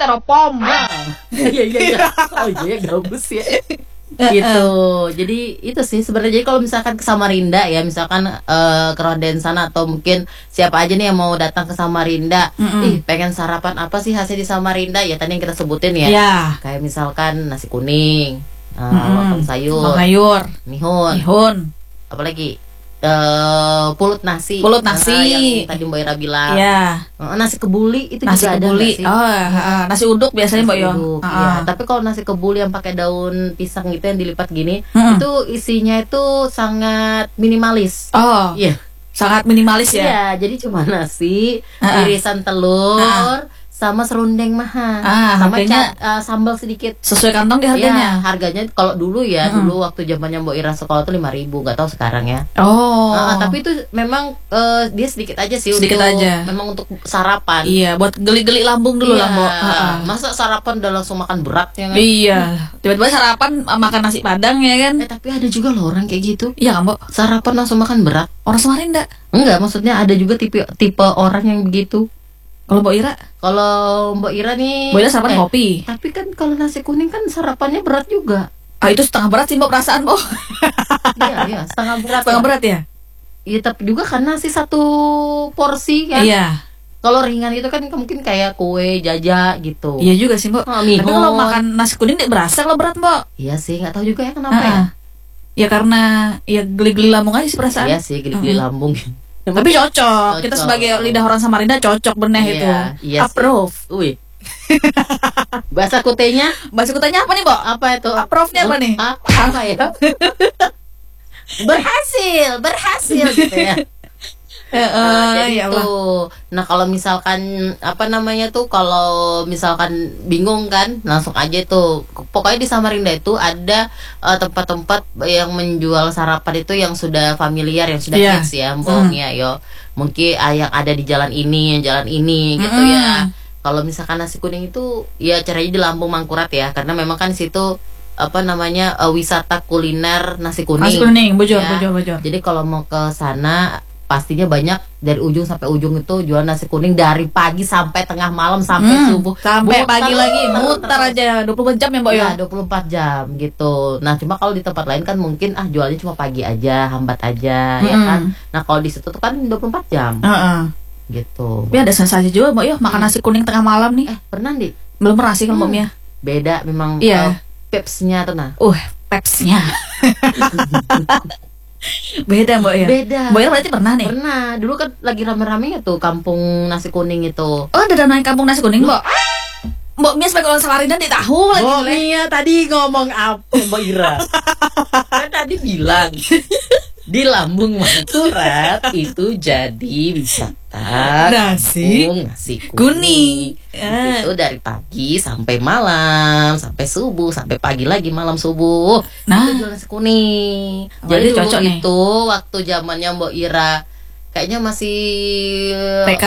teropom. Iya iya iya. Oh iya gabus ya. Gitu. Jadi itu sih sebenarnya. Jadi kalau misalkan ke Samarinda ya, misalkan ke Rodensan atau mungkin siapa aja nih yang mau datang ke Samarinda, pengen sarapan apa sih hasil di Samarinda? Ya tadi yang kita sebutin ya. Kayak misalkan nasi kuning, lontong sayur, mihun. Apalagi pulut nasi yang tadi Mbak Ira bilang. Nasi kebuli itu nasi juga kebuli. Ada nasi uduk biasanya Mbak Yo. Ya, tapi kalau nasi kebuli yang pakai daun pisang gitu yang dilipat gini, itu isinya itu sangat minimalis. Iya. Sangat minimalis ya. Iya, jadi cuma nasi, irisan telur, sama serundeng mahal, sama sambal sedikit. Sesuai kantong di harganya. Ya, harganya kalau dulu ya, dulu waktu zamannya Mbak Ira sekolah tuh 5.000, nggak tahu sekarang ya. Tapi itu memang dia sedikit aja sih, memang untuk sarapan. Iya, buat geli-geli lambung dulu lah, Mbak. Masa sarapan udah langsung makan berat ya kan? Iya, tiba-tiba sarapan makan nasi padang ya kan? Tapi ada juga loh orang kayak gitu. Iya kan, Mbak? Sarapan langsung makan berat. Orang Samarinda? Enggak, maksudnya ada juga tipe orang yang begitu. Kalau Mbak Ira? Kalau Mbak Ira nih, Mbak Ira sarapan kopi. Tapi kan kalau nasi kuning kan sarapannya berat juga. Itu setengah berat sih Mbak, perasaan Mbak. Iya, setengah berat. Setengah berat ya? Iya, tapi juga kan nasi satu porsi kan. Iya. Kalau ringan itu kan mungkin kayak kue, jaja gitu. Iya juga sih Mbak. Tapi kalau makan nasi kuning berasa kalau berat Mbak. Iya sih, nggak tahu juga ya kenapa ya. Ya karena ya geli-geli lambung aja sih perasaan. Iya sih, geli-geli lambung. Tapi cocok. Kita sebagai lidah orang Samarinda cocok bener itu. Iya approve. Wih. Bahasa kutenya? Bahasa kutenya apa nih, Mbak? Apa itu? Approve-nya apa nih? Apa ya? berhasil gitu ya. Jadi itu. Nah, kalau misalkan apa namanya tuh, kalau misalkan bingung kan, langsung aja tuh. Pokoknya di Samarinda itu ada tempat-tempat yang menjual sarapan itu yang sudah familiar, yang sudah hits ya, Mboknya yo. Mungkin yang ada di jalan ini gitu ya. Kalau misalkan nasi kuning itu ya caranya di Lampung Mangkurat ya, karena memang kan situ apa namanya wisata kuliner nasi kuning. Nasi kuning, bojor. Jadi kalau mau ke sana pastinya banyak dari ujung sampai ujung itu jual nasi kuning dari pagi sampai tengah malam sampai subuh. Sampai pagi lagi muter aja 24 jam ya Mbak ya? 24 jam gitu. Nah, cuma kalau di tempat lain kan mungkin jualnya cuma pagi aja, hambat aja ya kan. Nah, kalau di situ tuh kan 24 jam. Gitu. Tapi ada sensasi juga Mbak ya makan nasi kuning tengah malam nih. Pernah Di? Belum pernah sih kalau Mbaknya. Beda memang pepsnya tuh nah. Pepsnya. Beda Mbak ya? Beda. Mbak ya berarti pernah nih? Pernah. Dulu kan lagi rame-ramenya tuh kampung nasi kuning itu. Ada namanya kampung nasi kuning Mbak? Mbak Mia sebagai orang Samarinda tidak tahu lagi. Mbak Mia tadi ngomong apa Mbak Ira? Kan tadi bilang di Lambung Mangkurat itu jadi wisata nasi kuning. Itu dari pagi sampai malam, sampai subuh, sampai pagi lagi malam subuh. Itu jual nasi kuning. Jadi cocok nih. Itu waktu zamannya Mbak Ira kayaknya masih TK.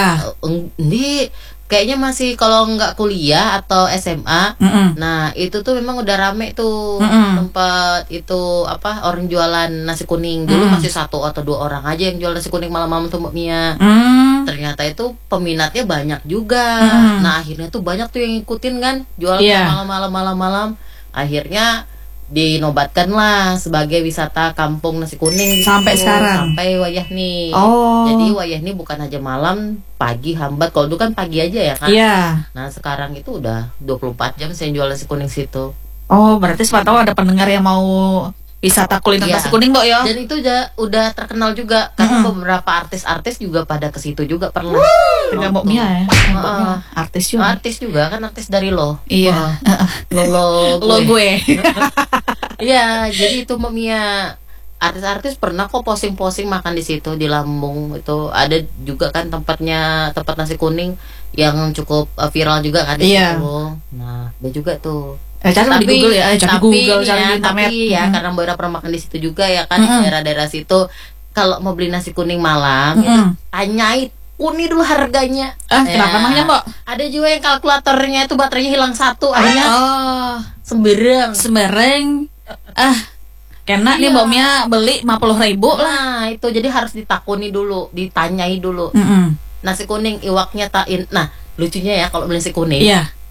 Kayaknya masih kalau nggak kuliah atau SMA. Nah, itu tuh memang udah rame tuh tempat itu apa orang jualan nasi kuning. Dulu masih 1 atau 2 orang aja yang jual nasi kuning malam-malam tuh Mbak Mia. Ternyata itu peminatnya banyak juga. Nah, akhirnya tuh banyak tuh yang ngikutin kan jual malam-malam. Akhirnya dinobatkan lah sebagai wisata kampung nasi kuning sampai sekarang, sampai wayah nih. Jadi wayah nih bukan aja malam, pagi hambat. Kalau dulu kan pagi aja ya kan. Nah, sekarang itu udah 24 jam saya jual nasi kuning situ. Berarti siapa tahu ada pendengar yang mau wisata kuliner nasi kuning Mbak ya. Dan itu udah terkenal juga karena beberapa artis-artis juga pada ke situ juga pernah. Enggak Mbak Mia ya. Artis juga. Artis juga kan, artis dari lo. Iya. Lo gue. Iya, jadi itu Mbak Mia. Artis-artis pernah kok posting-posting makan di situ di Lambung itu. Ada juga kan tempat nasi kuning yang cukup viral juga kan di situ. Nah, ada juga tuh. Cari di Google ya, cari Google, cari di internet. Tapi ya karena Mbak Ira pernah makan di situ juga ya kan, di daerah-daerah situ. Kalau mau beli nasi kuning malam, tanyain uni dulu harganya. Kenapa emangnya Mbak? Ada juga yang kalkulatornya itu baterainya hilang 1, akhirnya sembarang. Kena nih Mbak Mia beli 50.000 lah. Nah, itu jadi harus ditakuni dulu, ditanyai dulu. Nasi kuning iwaknya tain. Nah, lucunya ya kalau beli nasi kuning.